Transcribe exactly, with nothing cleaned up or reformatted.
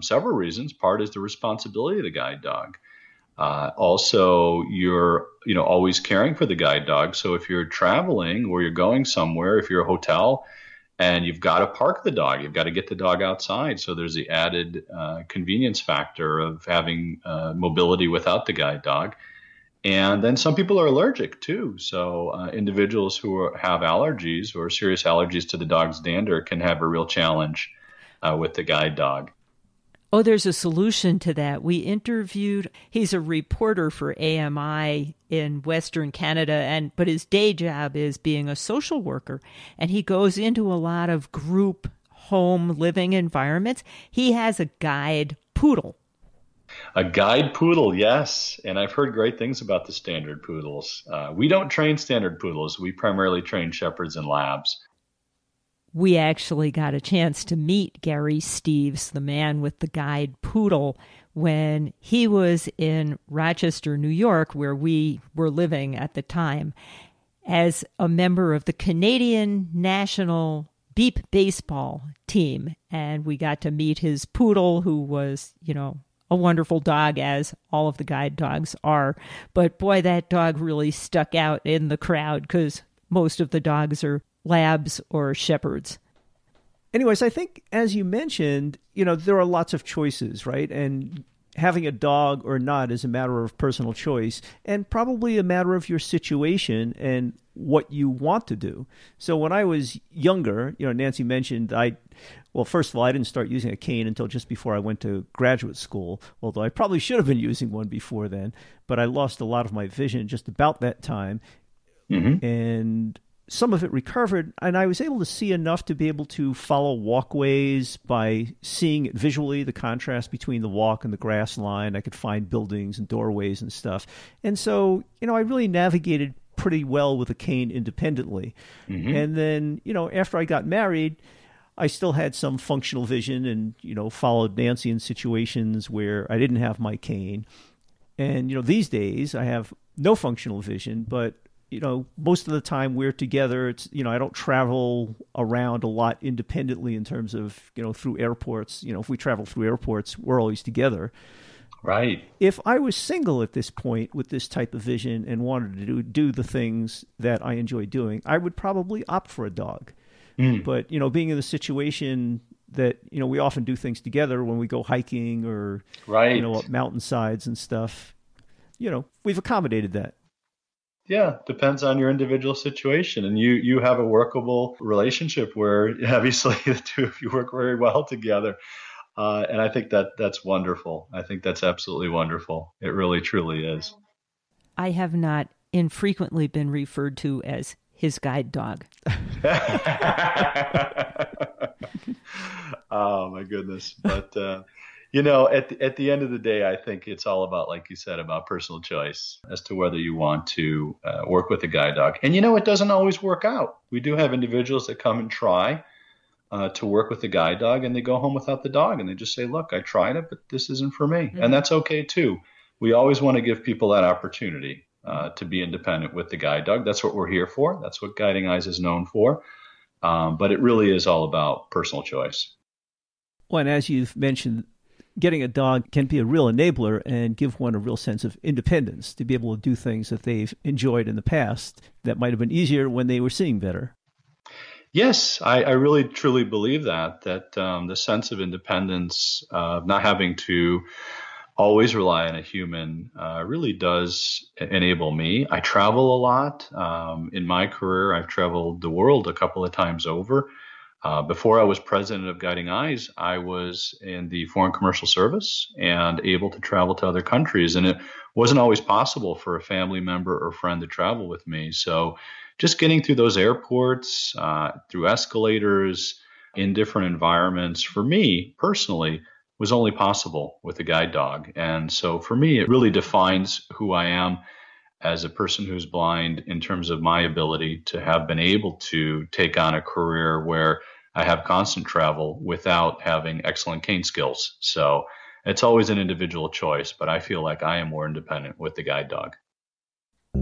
several reasons. Part is the responsibility of the guide dog. Uh, also, you're, you know, always caring for the guide dog. So if you're traveling or you're going somewhere, if you're a hotel and you've got to park the dog, you've got to get the dog outside. So there's the added uh, convenience factor of having uh, mobility without the guide dog. And then some people are allergic too. So uh, individuals who are, have allergies or serious allergies to the dog's dander can have a real challenge uh, with the guide dog. Oh, there's a solution to that. We interviewed, he's a reporter for A M I in Western Canada, and but his day job is being a social worker. And he goes into a lot of group home living environments. He has a guide poodle. A guide poodle, yes. And I've heard great things about the standard poodles. Uh, we don't train standard poodles. We primarily train shepherds and labs. We actually got a chance to meet Gary Steeves, the man with the guide poodle, when he was in Rochester, New York, where we were living at the time, as a member of the Canadian National Beep Baseball team. And we got to meet his poodle, who was, you know, a wonderful dog, as all of the guide dogs are. But boy, that dog really stuck out in the crowd because most of the dogs are labs or shepherds. Anyways, I think, as you mentioned, you know, there are lots of choices, right? And having a dog or not is a matter of personal choice and probably a matter of your situation and what you want to do. So when I was younger, you know, Nancy mentioned I, well, first of all, I didn't start using a cane until just before I went to graduate school, although I probably should have been using one before then, but I lost a lot of my vision just about that time. Mm-hmm. And some of it recovered, and I was able to see enough to be able to follow walkways by seeing it visually, the contrast between the walk and the grass line. I could find buildings and doorways and stuff. And so, you know, I really navigated pretty well with a cane independently. Mm-hmm. And then, you know, after I got married, I still had some functional vision and, you know, followed Nancy in situations where I didn't have my cane. And, you know, these days I have no functional vision, but you know, most of the time we're together. It's, you know, I don't travel around a lot independently in terms of, you know, through airports. You know, if we travel through airports, we're always together. Right. If I was single at this point with this type of vision and wanted to do, do the things that I enjoy doing, I would probably opt for a dog. Mm. But, you know, being in the situation that, you know, we often do things together when we go hiking or, right. you know, up mountainsides and stuff, you know, we've accommodated that. Yeah, depends on your individual situation. And you you have a workable relationship where obviously the two of you work very well together. Uh, and I think that that's wonderful. I think that's absolutely wonderful. It really, truly is. I have not infrequently been referred to as his guide dog. Oh, my goodness. But, uh, you know, at the, at the end of the day, I think it's all about, like you said, about personal choice as to whether you want to uh, work with a guide dog. And, you know, it doesn't always work out. We do have individuals that come and try uh, to work with the guide dog, and they go home without the dog. And they just say, look, I tried it, but this isn't for me. Mm-hmm. And that's okay, too. We always want to give people that opportunity uh, to be independent with the guide dog. That's what we're here for. That's what Guiding Eyes is known for. Um, but it really is all about personal choice. Well, and as you've mentioned, getting a dog can be a real enabler and give one a real sense of independence to be able to do things that they've enjoyed in the past that might have been easier when they were seeing better. Yes, I, I really truly believe that, that um, the sense of independence, uh, not having to always rely on a human, uh, really does enable me. I travel a lot. Um, in my career, I've traveled the world a couple of times over. Uh, before I was president of Guiding Eyes, I was in the Foreign Commercial Service and able to travel to other countries. And it wasn't always possible for a family member or friend to travel with me. So just getting through those airports, uh, through escalators, in different environments, for me personally, was only possible with a guide dog. And so for me, it really defines who I am as a person who's blind in terms of my ability to have been able to take on a career where I have constant travel without having excellent cane skills. So it's always an individual choice, but I feel like I am more independent with the guide dog.